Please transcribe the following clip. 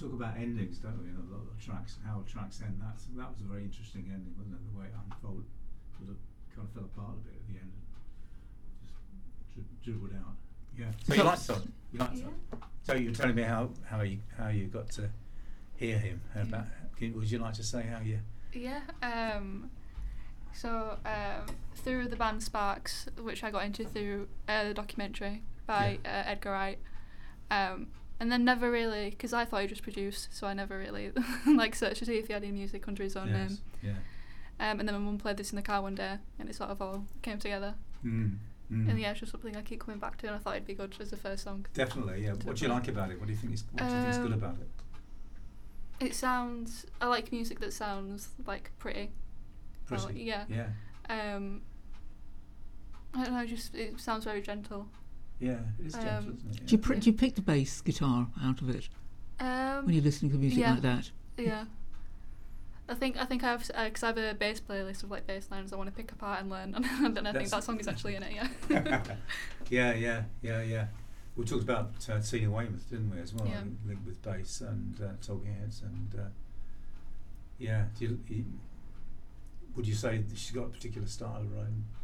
talk about endings, don't we? And a lot of tracks, how tracks end. That was a very interesting ending, wasn't it? The way it unfolded, sort of kind of fell apart a bit at the end, just dribbled out. Yeah. So you liked Todd? You liked Yeah. Todd? So you were telling me how you got to hear him. About would you like to say how you? Yeah. So through the band Sparks, which I got into through the documentary by Edgar Wright, and then never really, because I thought he just produced, so I never really like searched to see if he had any music under his own name. Yeah. And then my mum played this in the car one day, and it sort of all came together. And yeah, it's just something I keep coming back to, and I thought it'd be good as the first song. Definitely, yeah. What do you like about it? What do you think is good about it? I like music that sounds like pretty. Pretty. Yeah. Yeah. I don't know, just it sounds very gentle. Yeah, it is gentle, isn't it? Do you pick the bass guitar out of it when you're listening to music like that? Yeah. I think I have, because I have a bass playlist of like bass lines I want to pick apart and learn, and I think that song is actually in it. Yeah. Yeah. We talked about Tina Weymouth, didn't we, as well? Yeah. Linked with bass and Talking Heads, and yeah. Would you say that she's got a particular style of her own?